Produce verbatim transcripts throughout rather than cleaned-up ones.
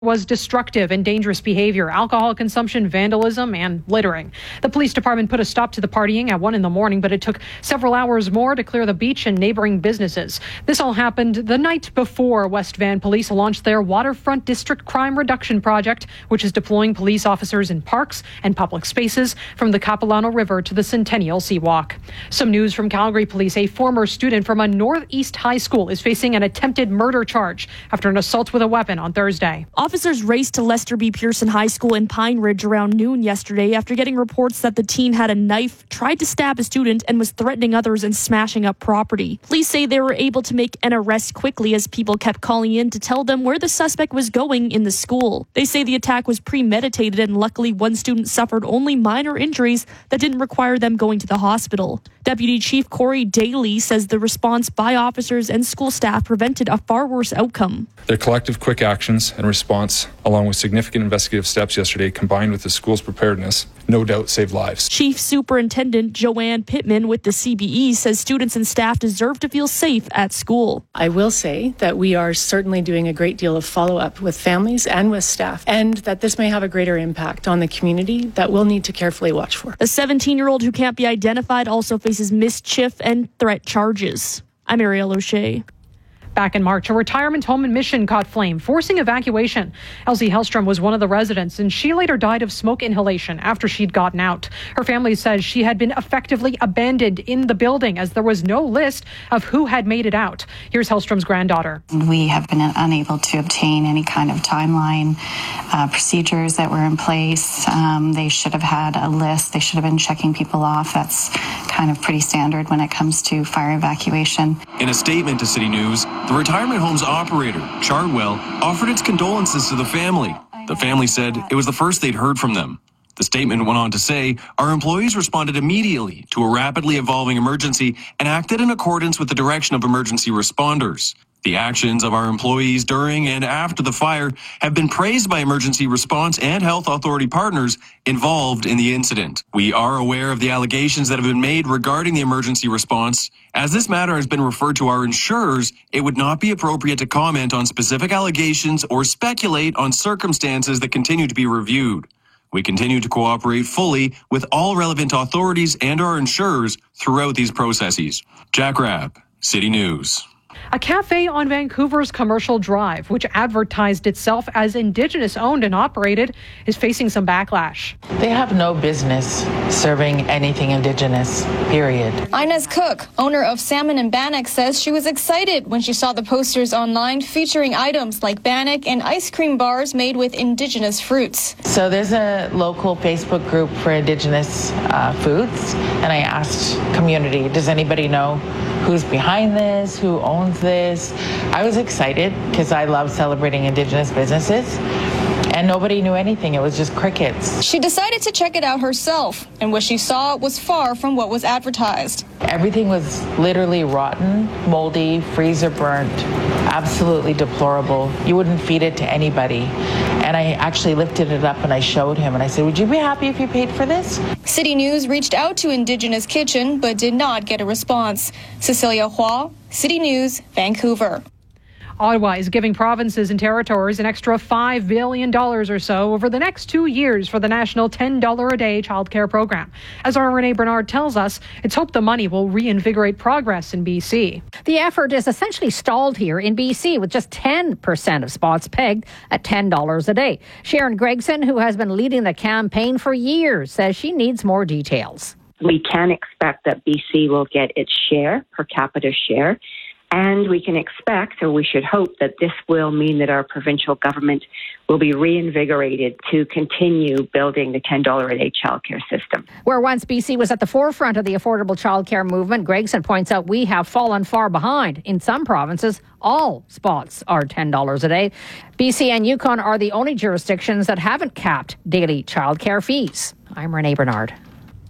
was destructive and dangerous behavior, alcohol consumption, vandalism, and littering. The police department put a stop to the partying at one in the morning, but it took several hours more to clear the beach and neighboring businesses. This all happened the night before West Van Police launched their Waterfront District Crime Reduction Project, which is deploying police officers in parks and public spaces from the Capilano River to the Centennial Seawalk. Some news from Calgary Police. A former student from a Northeast high school is facing an attempted murder charge after an assault with a weapon on Thursday. Officers raced to Lester B. Pearson High School in Pine Ridge around noon yesterday after getting reports that the teen had a knife, tried to stab a student, and was threatening others and smashing up property. Police say they were able to make an arrest quickly as people kept calling in to tell them where the suspect was going in the school. They say the attack was premeditated and luckily one student suffered only minor injuries that didn't require them going to the hospital. Deputy Chief Corey Daly says the response by officers and school staff prevented a far worse outcome. Their collective quick actions and response, along with significant investigative steps yesterday, combined with the school's preparedness, no doubt saved lives. Chief Superintendent Joanne Pittman with the C B E says students and staff deserve to feel safe at school. I will say that we are certainly doing a great deal of follow-up with families and with staff, and that this may have a greater impact on the community that we'll need to carefully watch for. A seventeen-year-old who can't be identified also faces mischief and threat charges. I'm Ariel O'Shea. Back in March, a retirement home in Mission caught flame, forcing evacuation. Elsie Hellstrom was one of the residents, and she later died of smoke inhalation after she'd gotten out. Her family says she had been effectively abandoned in the building as there was no list of who had made it out. Here's Hellstrom's granddaughter. We have been unable to obtain any kind of timeline, uh, procedures that were in place. Um, they should have had a list. They should have been checking people off. That's kind of pretty standard when it comes to fire evacuation. In a statement to City News, the retirement home's operator, Chartwell, offered its condolences to the family. The family said it was the first they'd heard from them. The statement went on to say, our employees responded immediately to a rapidly evolving emergency and acted in accordance with the direction of emergency responders. The actions of our employees during and after the fire have been praised by emergency response and health authority partners involved in the incident. We are aware of the allegations that have been made regarding the emergency response. As this matter has been referred to our insurers, it would not be appropriate to comment on specific allegations or speculate on circumstances that continue to be reviewed. We continue to cooperate fully with all relevant authorities and our insurers throughout these processes. Jack Rabb, City News. A cafe on Vancouver's Commercial Drive, which advertised itself as Indigenous owned and operated, is facing some backlash. They have no business serving anything Indigenous, period. Inez Cook, owner of Salmon and Bannock, says she was excited when she saw the posters online featuring items like bannock and ice cream bars made with Indigenous fruits. So there's a local Facebook group for Indigenous uh, foods, and I asked community, does anybody know who's behind this, who owns this? I was excited because I love celebrating Indigenous businesses, and nobody knew anything. It was just crickets. She decided to check it out herself, and what she saw was far from what was advertised. Everything was literally rotten, moldy, freezer burnt, absolutely deplorable. You wouldn't feed it to anybody. And I actually lifted it up and I showed him and I said, would you be happy if you paid for this? City News reached out to Indigenous Kitchen but did not get a response. Cecilia Hua, City News, Vancouver. Ottawa is giving provinces and territories an extra five billion dollars or so over the next two years for the national ten dollars a day childcare program. As our Renee Bernard tells us, it's hoped the money will reinvigorate progress in B C. The effort is essentially stalled here in B C with just ten percent of spots pegged at ten dollars a day. Sharon Gregson, who has been leading the campaign for years, says she needs more details. We can expect that B C will get its share, per capita share. And we can expect, or we should hope, that this will mean that our provincial government will be reinvigorated to continue building the ten dollars a day childcare system. Where once B C was at the forefront of the affordable childcare movement, Gregson points out we have fallen far behind. In some provinces, all spots are ten dollars a day. B C and Yukon are the only jurisdictions that haven't capped daily childcare fees. I'm Renee Bernard.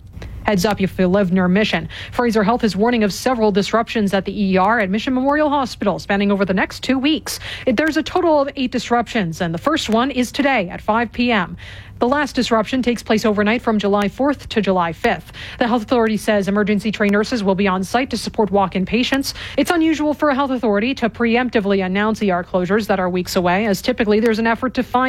Heads up if you live near Mission. Fraser Health is warning of several disruptions at the E R at Mission Memorial Hospital spanning over the next two weeks. There's a total of eight disruptions, and the first one is today at five p.m. The last disruption takes place overnight from July fourth to July fifth. The health authority says emergency trained nurses will be on site to support walk-in patients. It's unusual for a health authority to preemptively announce E R closures that are weeks away, as typically there's an effort to find